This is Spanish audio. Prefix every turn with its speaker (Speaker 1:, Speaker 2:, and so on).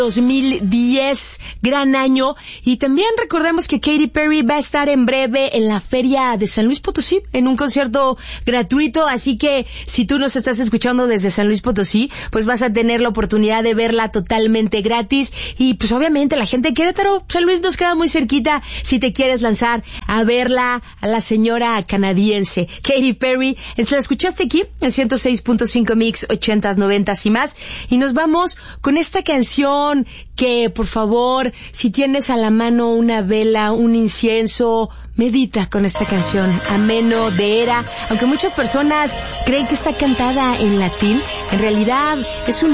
Speaker 1: 2010, gran año. Y también recordemos que Katy Perry va a estar en breve en la Feria de San Luis Potosí en un concierto gratuito, así que si tú nos estás escuchando desde San Luis Potosí, pues vas a tener la oportunidad de verla totalmente gratis. Y pues obviamente la gente de Querétaro, San Luis nos queda muy cerquita si te quieres lanzar a verla, a la señora canadiense Katy Perry. La escuchaste aquí en 106.5 Mix 80s, 90s y más. Y nos vamos con esta canción que, por favor, si tienes a la mano una vela, un incienso, medita con esta canción, Ameno de Hera. Aunque muchas personas creen que está cantada en latín, en realidad es un